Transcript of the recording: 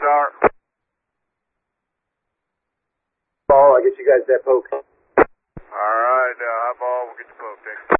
Tower. Ball, I'll get you guys that poke. Alright, Highball, we'll get the poke. Thanks.